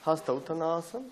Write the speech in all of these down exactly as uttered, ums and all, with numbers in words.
Hasta Uttanasana.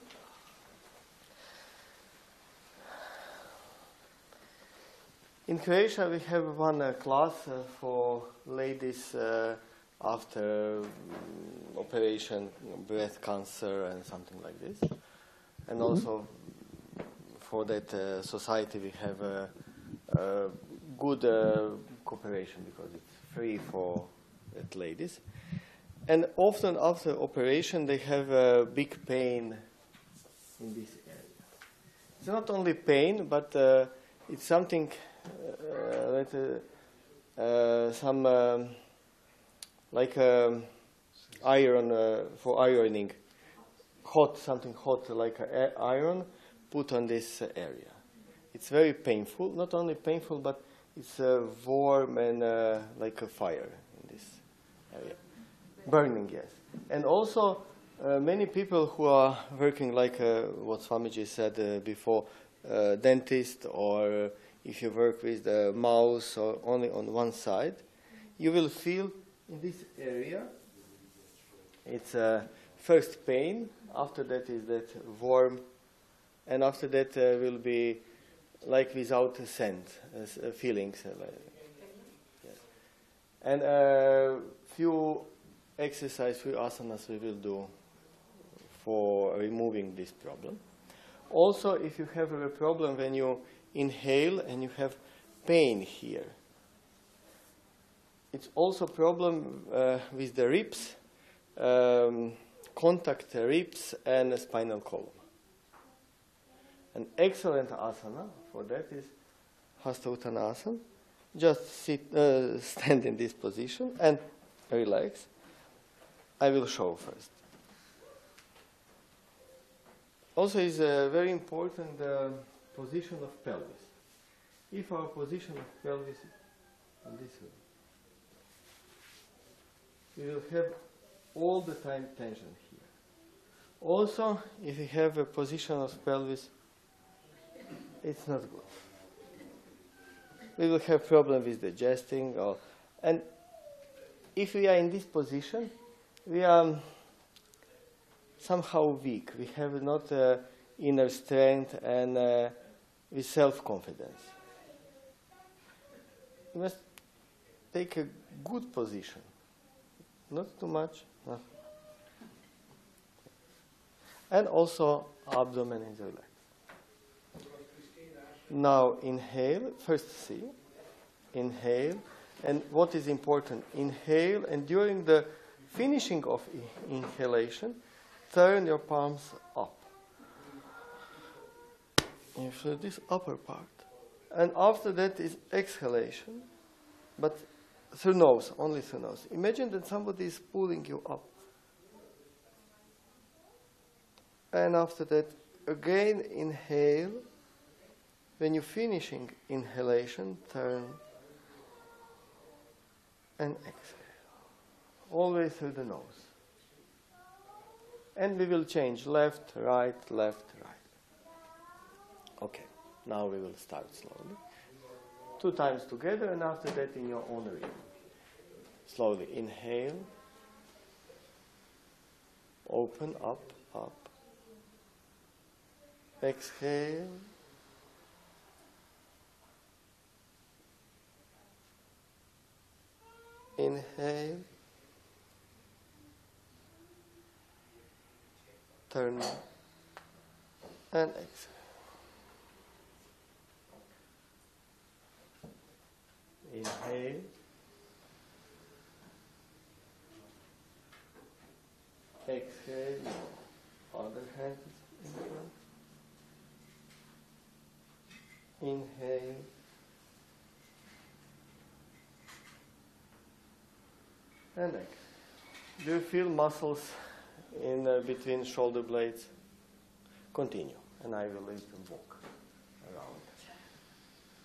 In Croatia, we have one uh, class uh, for ladies uh, after um, operation, breast cancer and something like this. And also for that uh, society, we have a, a good uh, cooperation because it's free for that ladies. And often after operation, they have a big pain in this area. It's not only pain, but uh, it's something uh, like uh, uh, some um, like um, iron uh, for ironing, hot something hot like a iron put on this uh, area. It's very painful. Not only painful, but it's uh, warm and uh, like a fire in this area. Burning, yes. And also, uh, many people who are working, like uh, what Swamiji said uh, before, uh, dentist, or uh, if you work with the mouse or only on one side, you will feel in this area, it's uh, first pain, after that is that warm, and after that uh, will be like without a scent, uh, feelings. Uh, like, yes. And a uh, few exercise, few asanas we will do for removing this problem. Also, if you have a problem when you inhale and you have pain here, it's also a problem uh, with the ribs, um, contact ribs and the spinal column. An excellent asana for that is Hasta Uttanasana. Just sit, uh, stand in this position and relax. I will show first. Also is a very important uh, position of pelvis. If our position of pelvis is in this way, we will have all the time tension here. Also, if we have a position of pelvis, it's not good. We will have problem with digesting, or, and if we are in this position, we are somehow weak. We have not uh, inner strength and uh, with self-confidence. We must take a good position. Not too much. No. And also abdomen is relaxed. Now inhale, first see, inhale, and what is important, inhale, and during the finishing of inhalation, turn your palms up. You feel this upper part. And after that is exhalation, but through nose, only through nose. Imagine that somebody is pulling you up. And after that, again inhale. When you're finishing inhalation, turn and exhale. Always through the nose. And we will change left, right, left, right. Okay, now we will start slowly. Two times together, and after that in your own rhythm. Slowly inhale, open up, up. Exhale. Inhale. Turn and exhale. Inhale. Exhale. Other hand in front. Inhale. And exhale. Do you feel muscles in uh, between shoulder blades? Continue, and I will let you walk.